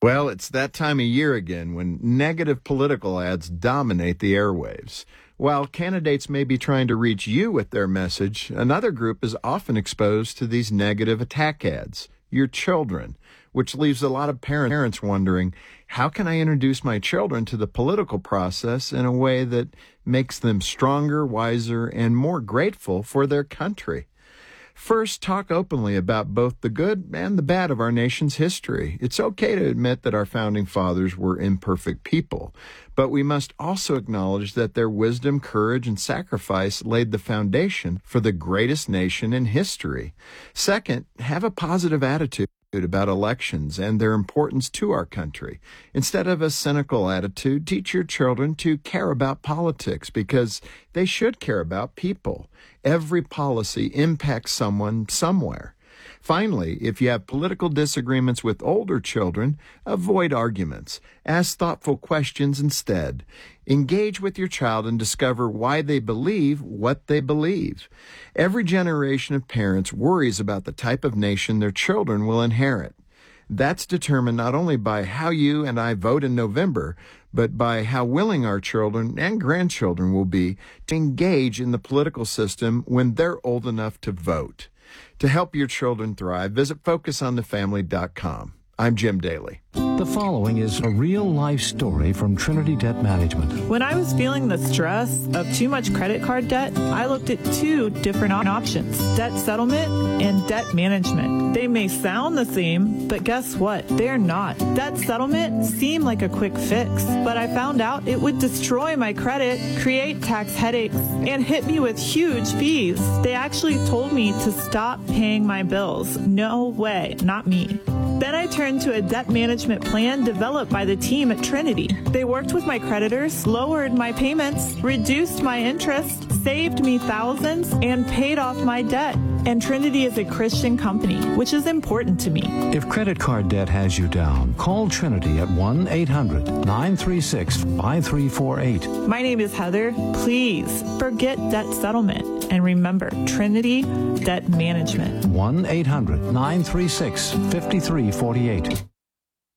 Well, it's that time of year again when negative political ads dominate the airwaves. While candidates may be trying to reach you with their message, another group is often exposed to these negative attack ads, your children, which leaves a lot of parents wondering, how can I introduce my children to the political process in a way that makes them stronger, wiser, and more grateful for their country? First, talk openly about both the good and the bad of our nation's history. It's okay to admit that our founding fathers were imperfect people, but we must also acknowledge that their wisdom, courage, and sacrifice laid the foundation for the greatest nation in history. Second, have a positive attitude about elections and their importance to our country. Instead of a cynical attitude, teach your children to care about politics because they should care about people. Every policy impacts someone somewhere. Finally, if you have political disagreements with older children, avoid arguments. Ask thoughtful questions instead. Engage with your child and discover why they believe what they believe. Every generation of parents worries about the type of nation their children will inherit. That's determined not only by how you and I vote in November, but by how willing our children and grandchildren will be to engage in the political system when they're old enough to vote. To help your children thrive, visit FocusOnTheFamily.com. I'm Jim Daly. The following is a real-life story from Trinity Debt Management. When I was feeling the stress of too much credit card debt, I looked at two different options: debt settlement and debt management. They may sound the same, but guess what? They're not. Debt settlement seemed like a quick fix, but I found out it would destroy my credit, create tax headaches, and hit me with huge fees. They actually told me to stop paying my bills. No way, not me. Then I turned to a debt management plan developed by the team at Trinity. They worked with my creditors, lowered my payments, reduced my interest, saved me thousands, and paid off my debt. And Trinity is a Christian company, which is important to me. If credit card debt has you down, call Trinity at 1-800-936-5348. My name is Heather. Please forget debt settlement. And remember, Trinity Debt Management. 1-800-936-5348.